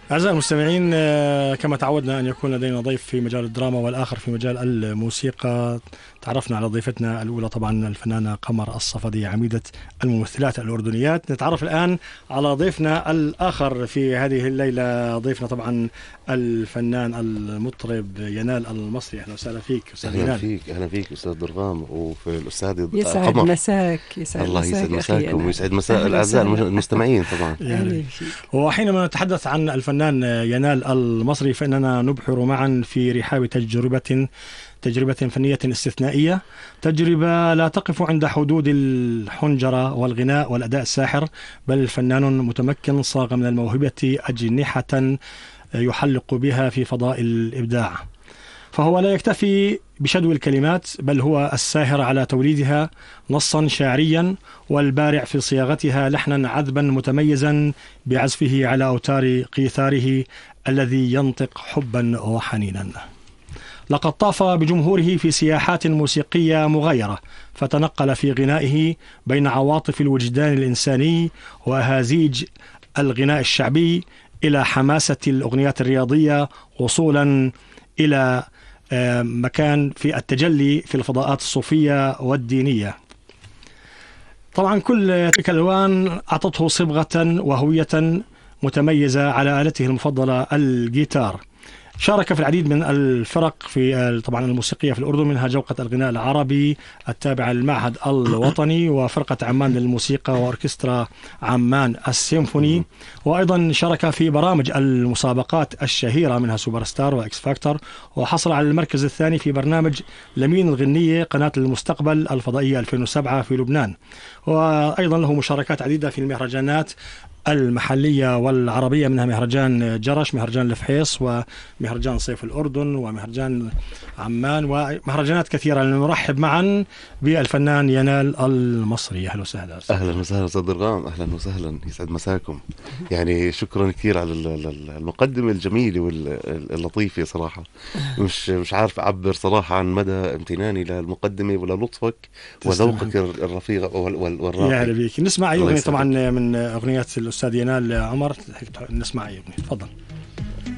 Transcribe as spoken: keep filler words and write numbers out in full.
أعزائي المستمعين، كما تعودنا أن يكون لدينا ضيف في مجال الدراما والآخر في مجال الموسيقى. تعرفنا على ضيفتنا الأولى طبعا الفنانة قمر الصفدي عميدة الممثلات الأردنيات. نتعرف الآن على ضيفنا الآخر في هذه الليلة. ضيفنا طبعا الفنان المطرب ينال المصري. أهلا وسهلا فيك أستاذ ينال. أهلا فيك أهلا فيك أستاذ درغام وفي الأستاذ يسعد قمر. مساك. يسعد الله يسعد مساكم ويسعد مساء أهلا الأعزاء وسهلا. المستمعين طبعا. يعني وحينما نتحدث عن الفنان ينال المصري فإننا نبحر معا في رحاب تجربة تجربة فنية استثنائية، تجربة لا تقف عند حدود الحنجرة والغناء والأداء الساحر، بل فنان متمكن صاغ من الموهبة أجنحة يحلق بها في فضاء الإبداع. فهو لا يكتفي بشدو الكلمات، بل هو الساهر على توليدها نصا شعريا، والبارع في صياغتها لحنا عذبا متميزا بعزفه على أوتار قيثاره الذي ينطق حبا وحنينا. لقد طاف بجمهوره في سياحات موسيقية مغايرة، فتنقل في غنائه بين عواطف الوجدان الإنساني وهزيج الغناء الشعبي إلى حماسة الأغنيات الرياضية، وصولا إلى مكان في التجلي في الفضاءات الصوفية والدينية. طبعا كل تلك الألوان أعطته صبغة وهوية متميزة على آلته المفضلة الجيتار. شارك في العديد من الفرق في طبعا الموسيقية في الأردن، منها جوقة الغناء العربي التابعة للمعهد الوطني، وفرقة عمان للموسيقى، وأوركسترا عمان السيمفوني. وأيضا شارك في برامج المسابقات الشهيرة منها سوبر ستار وإكس فاكتور، وحصل على المركز الثاني في برنامج لمين الغنية قناة المستقبل الفضائية ألفين وسبعة في لبنان. وأيضا له مشاركات عديدة في المهرجانات المحلية والعربية، منها مهرجان جرش، مهرجان الفحيص، ومهرجان صيف الأردن، ومهرجان عمان، ومهرجانات كثيرة. نرحب معا بالفنان ينال المصري. أهلا وسهلا. أهلا وسهلا أستاذ درغام، أهلا وسهلا، يسعد مساكم. يعني شكرا كثير على المقدمة الجميلة واللطيفة صراحة. مش مش عارف أعبر صراحة عن مدى امتناني للمقدمة ولا لطفك وذوقك الرفيق والراقي. يعني بيك نسمع أي أغنية طبعا من أغنيات الأستاذ ينال. عمر نسمع أي أغنية، تفضل.